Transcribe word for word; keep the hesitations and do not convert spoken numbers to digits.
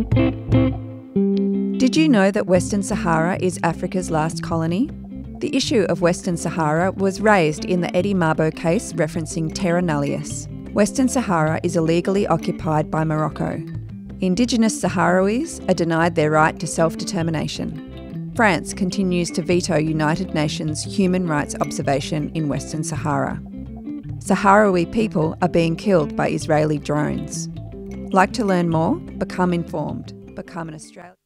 Did you know that Western Sahara is Africa's last colony? The issue of Western Sahara was raised in the Eddie Mabo case referencing terra nullius. Western Sahara is illegally occupied by Morocco. Indigenous Sahrawis are denied their right to self-determination. France continues to veto United Nations human rights observation in Western Sahara. Sahrawi people are being killed by Israeli drones. Like to learn more? Become informed. Become an Australian.